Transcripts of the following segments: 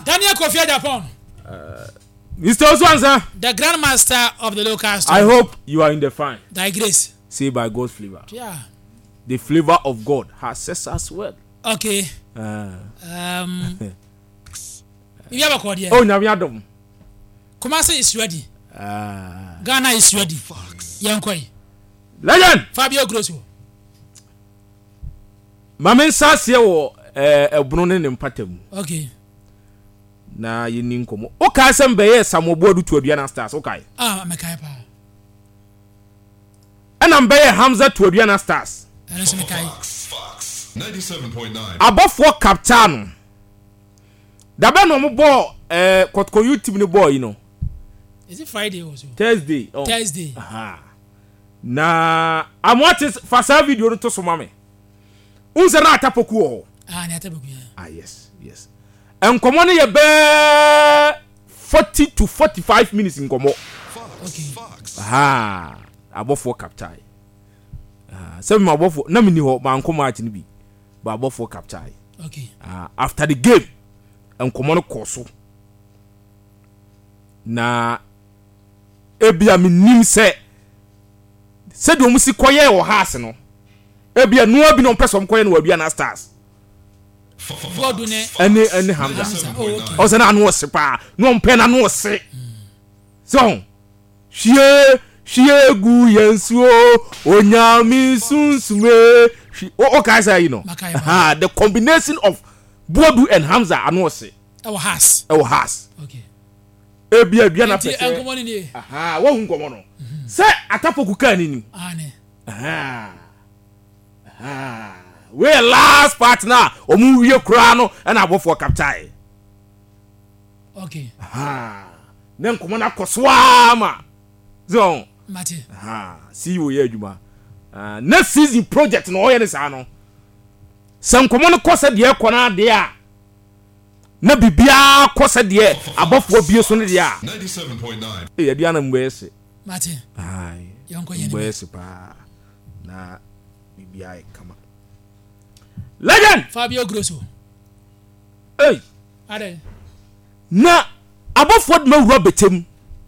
Daniel Kofi Japan. Mr. Oswanza, the grandmaster of the local store. I hope you are in the fine. Thy grace. Say by God's flavor. Yeah. The flavor of God has set us well. Okay. You have a code here. Oh, now we are done. Kumasi is ready. Ghana is ready. Yankoi. Legend. Fabio Grosso. Mamen Sasia wo Bruno Nempatem. Okay. Na yini nkomo. O ka sem be ye Samobodu to Aduana Stars, okay. Mekai pa. And I'm be Hamza to Aduana Stars. Fox 97.9. Above captain. Dabe no mo ball Kotko YouTube ni ball, you know. Is it Friday also? Thursday. Oh. Thursday. Aha. Na I'm watching for some video to so mame. Unse na atapoku ho. Na atapoku. Yes. Enkomo ne ye be 40 to 45 minutes nkomo. Okay. Aha. Abofo captain. Some abofo na mini ho ma nkomo ati ni bi. Ba abofo captain. Okay. After the game enkomo no koso. Na ebia minim se do musi koye wo house no ebia no abi no person koye no Aduana Stars God ne any Hamza o se na no se pa no mpe na no se so hie gu yensuo onyami sunsume o ka say you know the combination of Bodu and Hamza anu se our house okay ebia Aduana pese enkomo ni wo nkomo no se atapoku ka ni ane we last partner omu wie kura no na abofo captain okay na nkomo na koswama so mate see you ye adwuma next season project no oye ne sa no se nkomo no kosa de ekona de a na bibia kosa de abofo bie so ne de a 97.9 Aduana mbese mate yonko yene mbese pa na bibia kama Legend Fabio Grosso ade na abofo de mawura betem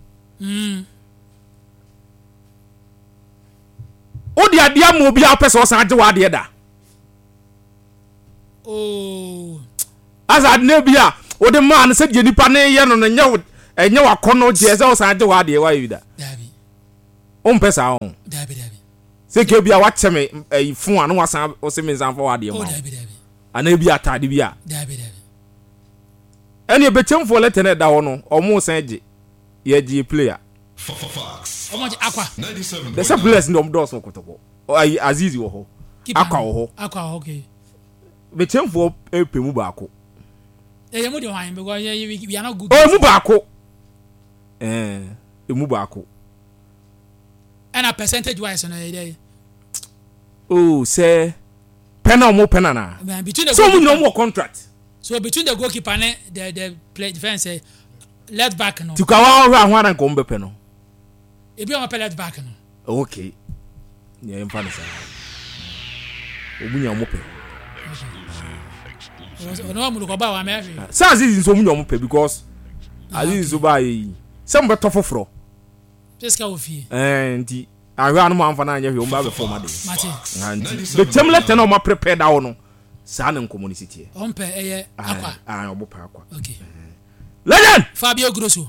odi ade am obi a pese o san age wa ade da azad ne bia odi man se de nipa ne ye no enye wakono je se o san age wa ade wa yida dabi o mpesa o dabi se ke bia wa cheme fun anu wasan o se me san fo wa ade ma dabi ana bia atade bia dabi ene betemfo letene da ho no o mo san age ye gi player Fox aqua 97.9 the bless ndom dos no kotoko Azizi wo ho aqua okay betemfo epemu baako you do wine because we are not good emu baako emu baako and a percentage wise no dey say penal mo penana between the so we no more contract so between the goalkeeper and the play defense left back no tukawa ho ahwa na ko mbepe no ebi o left back no okay yeah mfa nsa obunya mo pe no mu ko ba wa me sa Azizi so obunya mo pe because Azizi so ba yi some beto foforo peska ofie nti ahwa no amfa na anya hwe o ba be forma de mate nti the temlet na o ma prepare da wo no sa na community on pe eye aqua obo pa aqua okay Legend Fabio Grosso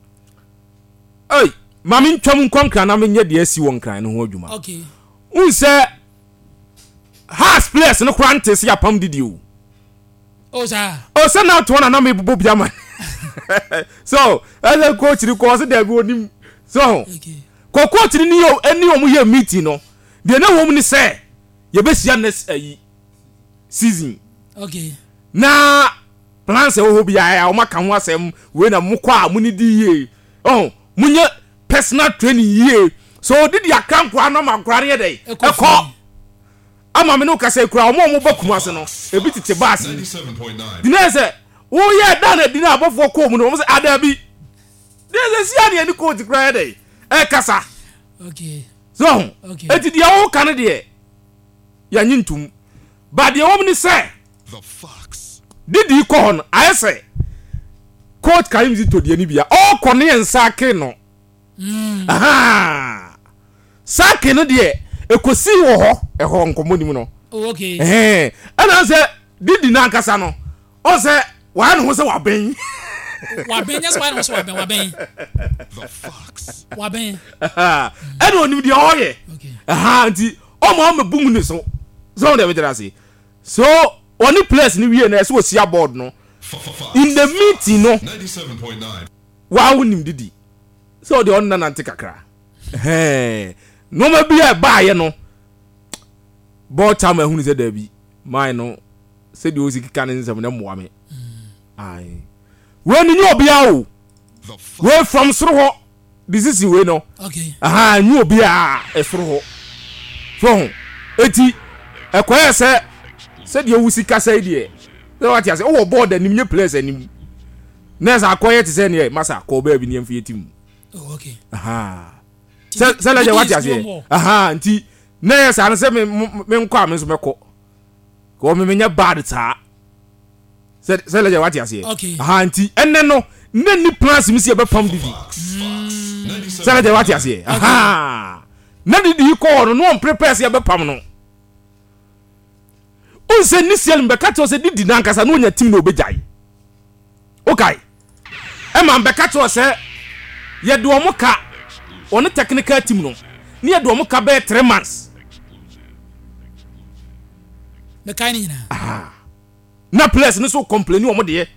mami ntwam nkonkra na menye de asi won kran no ho adwuma okay unse has players no krantes ya pam didi o sa na to na me bobo biama so as a coach ri ko se da bi onim so okay ko coach ni yo eni omu ye meeting no de na wo mu ni se ye besia next season okay na plans e wo bia o maka ho asem we na mukwa mu ni di ye munye personal training ye so did ya kankwa na mankwa ne dey eko ama me no ka say kura omo bakuma se no ebi tete bass 97.9 dinese wo ye da na dina abofo ko mu no mo say adabi dinese sia ne ni coach kura dey kasa okay so okay eti dia wo kan de ya nyintum ba de wo ni say the Fox didi ko hon I say coach Karim Zito de ni bia all kone nsake no aha sake no de ekosi wo ho eho nkomo nim no okay ana se didi na nkasa no o se wa no se wa ben yes why no so wa ben The Fox. wa ben ana onim de o ye aha nti o ma o mebum ni so de be say so oni place ni wie na so osia board no in the meeting no 97.9. wa wonim didi so de on na nante kakra no ma bia ba ye no board time ehunu se da bi mai no se de osi kika ne nsem na moa me ai we ni obia o we from soro ho this is we no okay aha ni obia e soro ho so eti ekoye se de wusi kasa ide so what you say oh board anim nye place anim nesa akoye te se ne masa ko ba bi ne mfie tim okay aha se la je what you say aha nti nesa an se me nkwa me so meko ko me nya bad ta se la je what you say aha nti enne no ne ni plans mi se be pam didi se la je what you say aha na didi ko no on prepare se be pam no unse nisiel mbeka to se didi na nkasa no nya team no obejai okay e ma mbeka to se ye do mo ka on technical team no ne ye do mo ka be 3 months the kind na na place no so complain o mo de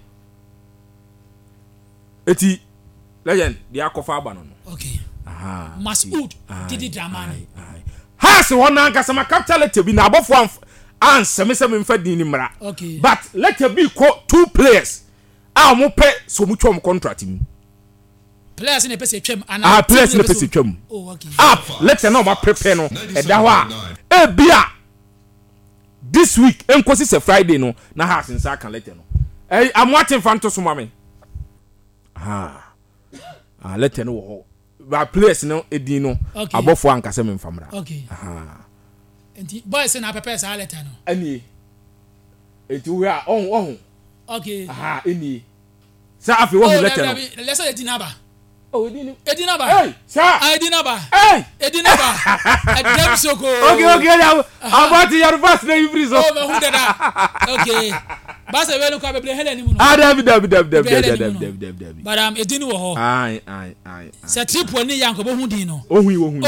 eti legend dia akofa aba no okay Masud didi drama ha se wona nkasa ma capital te bi na abofo answer me mfa din ni mra okay but let there be 2 players a mo pe so mu twom contract mi players ne pese twem ana players ne pese twem oh okay up let no ma prepare no e da ho a bia this week enkosi se Friday no na ha sensa kan let no am watching fanto so mame let no wo ba players no edin no abofo ankasa me mfamra okay enti boys na prepare sa letter no ani enti we are on okay ani sa afi wo letter no let's say edinaba edinaba hey sa edinaba hey edinaba adem soko okay about your first name free so oh me hu dada okay basa we no kwa bebre hele ni mu no David but edin wo ho ai sa trip woni yanko bo hu din no ohun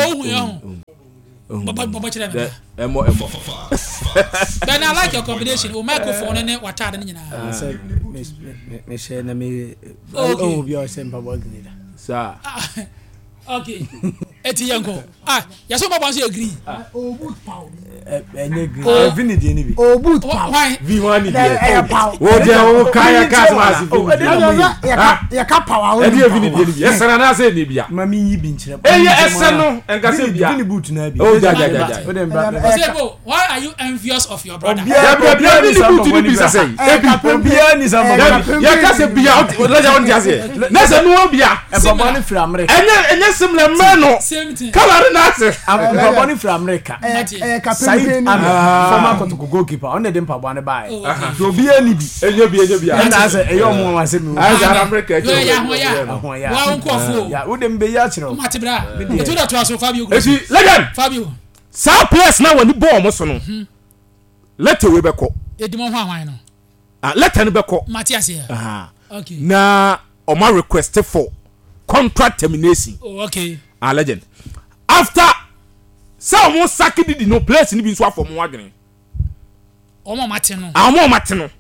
Baba chere me emo then I like your combination o microphone ne watade ne nyina me share na me oh bi o sempa bogni da sa okay eti yanko yaso baba so agree boot power enye agree vini die ni bi boot power v1 ni die wo je wo kaya ka ma si ya ka power e die vini die ni esana na se ni bia mami yi bi nchire esen no enka se bia vini boot na bi oh ja why are you envious of your brother bia ni boot ni bi se bia ni samba ya ka se bia la ja on dia se na se no bia e baba ni fra America enye simle meno kala na se baba ni fra America Said former goalkeeper on the pabo ne bai so bia ni bi enye bia na se eyo mo wa se mi ja America ya wa nkofo ya wo dem be ya kire matibra etu da to aso Fabio esi legend Fabio sa place na wani ball mo so no let we be ko edimo ho awan no let an be ko Matias ya okay na o ma request for contract termination okay legend after some saki did no place ni bi so afọ mo adwene o mo mate no mo mate no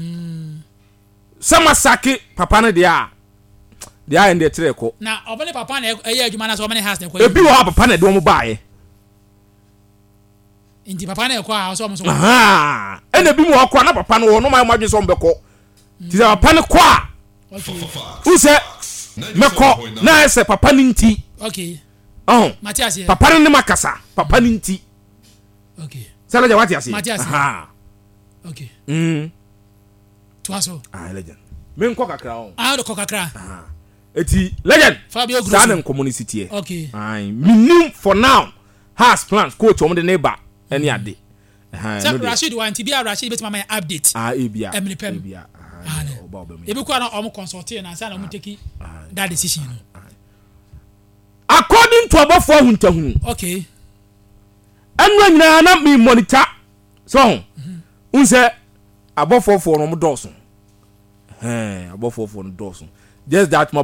sama saki papa no dia ende tere ko na obane papa na eya adwuma na so obane house na ko ebi wo papa na de mo baaye indi papa na ko a so mo so ene bi mo akọ na papa no wo no ma adwene so mbekọ ti papa no ko a use meko na ese papa ni nti okay Matias papa ni makasa papa ni nti okay sala ja Matias okay to aso legend me nko kakra on do kokakra eti legend Fabio Grosso sa na community okay minim for now has plans coach o mo de neighbor any ade Rashid want to be a Rashid bet my update ebia Emily Pem ba obem ebi kwa na omo consult na say na mo take that decision no according to abofo huntahu okay anu nyina na me monitor so unse abofo no mo doso abofo no doso just that